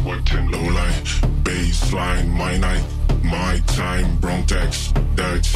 Low line, baseline, my night, my time, Bronx, Dutch,